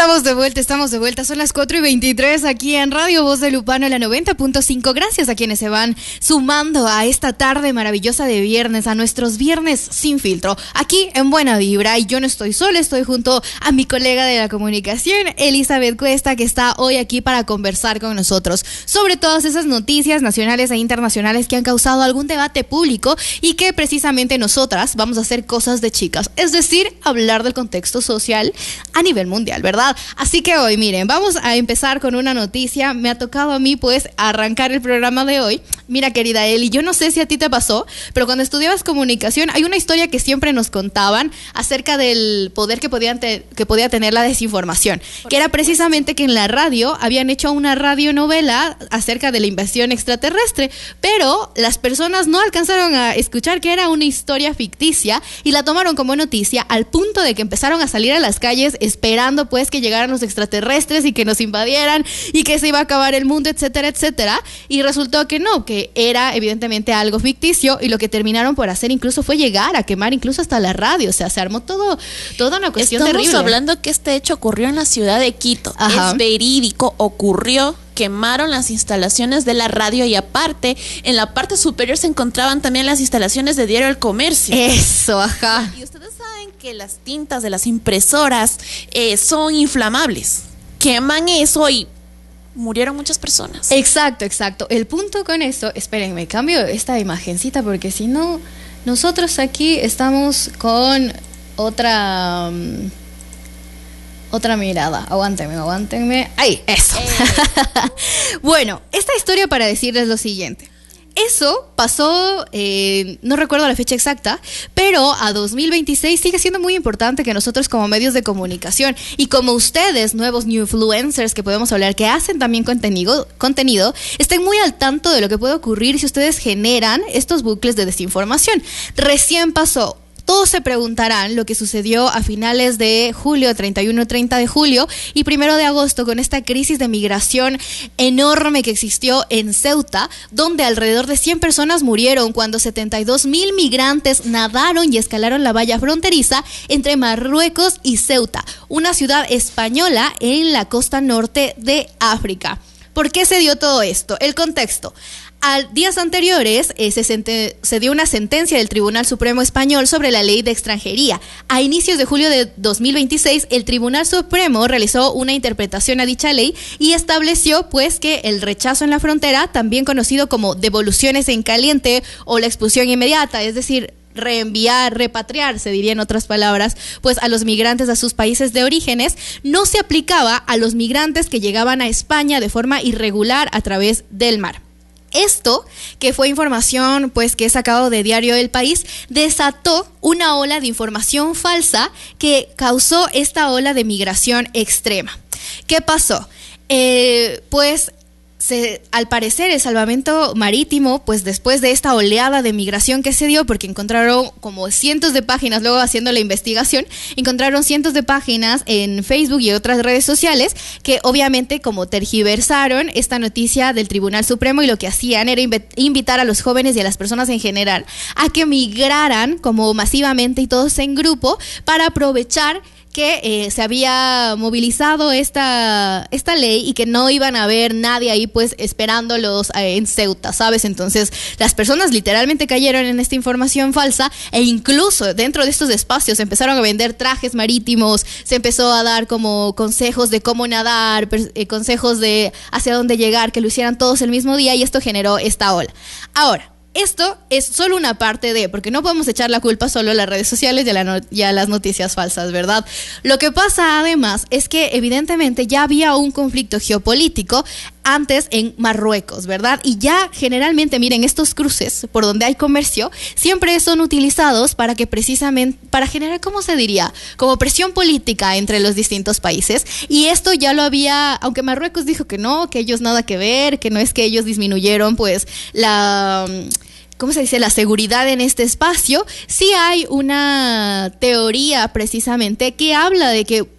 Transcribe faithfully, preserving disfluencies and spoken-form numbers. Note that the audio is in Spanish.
Estamos de vuelta, estamos de vuelta. Son las cuatro y veintitrés aquí en Radio Voz de Lupano, la noventa punto cinco. Gracias a quienes se van sumando a esta tarde maravillosa de viernes, a nuestros viernes sin filtro, aquí en Buena Vibra. Y yo no estoy sola, estoy junto a mi colega de la comunicación, Elizabeth Cuesta, que está hoy aquí para conversar con nosotros sobre todas esas noticias nacionales e internacionales que han causado algún debate público y que precisamente nosotras vamos a hacer cosas de chicas, es decir, hablar del contexto social a nivel mundial, ¿verdad? Así que hoy, miren, vamos a empezar con una noticia. Me ha tocado a mí, pues, arrancar el programa de hoy. Mira, querida Eli, yo no sé si a ti te pasó, pero cuando estudiabas comunicación hay una historia que siempre nos contaban acerca del poder que, podían te- que podía tener la desinformación, que era precisamente que en la radio habían hecho una radionovela acerca de la invasión extraterrestre, pero las personas no alcanzaron a escuchar que era una historia ficticia y la tomaron como noticia al punto de que empezaron a salir a las calles esperando pues que llegaran los extraterrestres y que nos invadieran y que se iba a acabar el mundo, etcétera, etcétera. Y resultó que no, que era evidentemente algo ficticio, y lo que terminaron por hacer incluso fue llegar a quemar incluso hasta la radio. O sea, se armó todo, toda una cuestión Estamos terrible. hablando que este hecho ocurrió en la ciudad de Quito. Ajá. Es verídico, ocurrió. Quemaron las instalaciones de la radio y aparte, en la parte superior se encontraban también las instalaciones de Diario El Comercio. Eso, ajá. Y ustedes saben que las tintas de las impresoras eh, son inflamables. Queman eso y murieron muchas personas. Exacto, exacto. El punto con eso, espérenme, cambio esta imagencita porque si no, nosotros aquí estamos con otra... um, Otra mirada, aguántenme, aguántenme. ¡Ahí! ¡Eso! Eh. Bueno, esta historia para decirles lo siguiente. Eso pasó, eh, no recuerdo la fecha exacta, pero a dos mil veintiséis sigue siendo muy importante que nosotros como medios de comunicación y como ustedes, nuevos new influencers que podemos hablar, que hacen también contenido, contenido, estén muy al tanto de lo que puede ocurrir si ustedes generan estos bucles de desinformación. Recién pasó. Todos se preguntarán lo que sucedió a finales de julio, treinta y uno, treinta de julio y primero de agosto con esta crisis de migración enorme que existió en Ceuta, donde alrededor de cien personas murieron cuando setenta y dos mil migrantes nadaron y escalaron la valla fronteriza entre Marruecos y Ceuta, una ciudad española en la costa norte de África. ¿Por qué se dio todo esto? El contexto. A días anteriores eh, se, sente, se dio una sentencia del Tribunal Supremo Español sobre la ley de extranjería. A inicios de julio de dos mil veintiséis, el Tribunal Supremo realizó una interpretación a dicha ley y estableció pues que el rechazo en la frontera, también conocido como devoluciones en caliente o la expulsión inmediata, es decir, reenviar, repatriar, se diría en otras palabras, pues a los migrantes a sus países de orígenes, no se aplicaba a los migrantes que llegaban a España de forma irregular a través del mar. Esto, que fue información pues que he sacado de Diario El País, desató una ola de información falsa que causó esta ola de migración extrema. ¿Qué pasó? Eh, pues Se, al parecer el salvamento marítimo, pues después de esta oleada de migración que se dio, porque encontraron como cientos de páginas, luego haciendo la investigación, encontraron cientos de páginas en Facebook y otras redes sociales que obviamente como tergiversaron esta noticia del Tribunal Supremo, y lo que hacían era invitar a los jóvenes y a las personas en general a que migraran como masivamente y todos en grupo para aprovechar que eh, se había movilizado esta, esta ley y que no iban a haber nadie ahí pues esperándolos eh, en Ceuta, ¿sabes? Entonces las personas literalmente cayeron en esta información falsa e incluso dentro de estos espacios se empezaron a vender trajes marítimos, se empezó a dar como consejos de cómo nadar, per, eh, consejos de hacia dónde llegar, que lo hicieran todos el mismo día, y esto generó esta ola. Ahora, esto es solo una parte de, porque no podemos echar la culpa solo a las redes sociales y a, la no, y a las noticias falsas, ¿verdad? Lo que pasa además es que evidentemente ya había un conflicto geopolítico antes en Marruecos, ¿verdad? Y ya generalmente, miren, estos cruces por donde hay comercio siempre son utilizados para que precisamente, para generar, ¿cómo se diría? Como presión política entre los distintos países, y esto ya lo había, aunque Marruecos dijo que no, que ellos nada que ver, que no es que ellos disminuyeron pues la... ¿cómo se dice?, la seguridad en este espacio. Sí hay una teoría precisamente que habla de que